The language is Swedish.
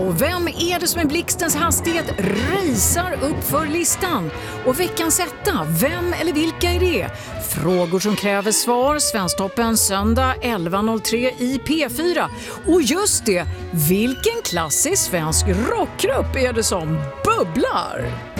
och vem är det som med blixtens hastighet racear upp för listan? Och veckans etta, vem eller vilka är det? Frågor som kräver svar, Svensktoppen söndag 11.03 i P4. Och just det, vilken klassisk svensk rockgrupp är det som bubblar?